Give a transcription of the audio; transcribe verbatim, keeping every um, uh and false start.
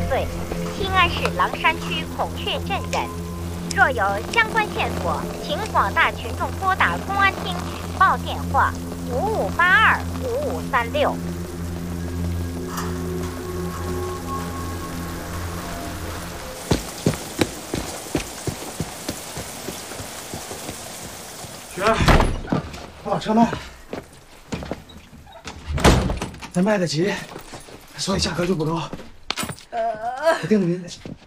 罪，新安市狼山区孔雀镇人。若有相关线索，请广大群众拨打公安厅举报电话五五八二五五三六。 雪儿，我把车卖了，咱卖得急，所以价格就不高。我定您